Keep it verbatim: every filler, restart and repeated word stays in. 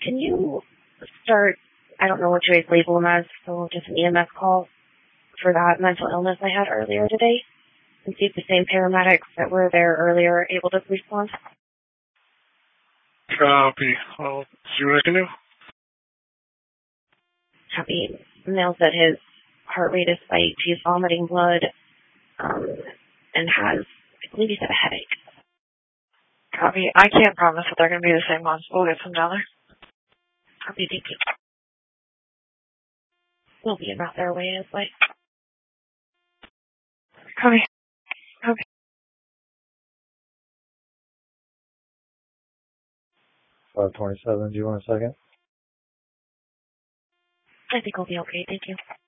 Can you start, I don't know what you guys label them as, so just an E M S call for that mental illness I had earlier today, and see if the same paramedics that were there earlier are able to respond? Copy. I'll see what I can do. Copy. Male said his heart rate is spiked, he's vomiting blood, um, and has, I believe he said a headache. Copy. I can't promise that they're going to be the same ones. We'll get some down there. Copy, thank you. We'll be about their way as like. Copy. Copy. five twenty-seven, do you want a second? I think we'll be okay, thank you.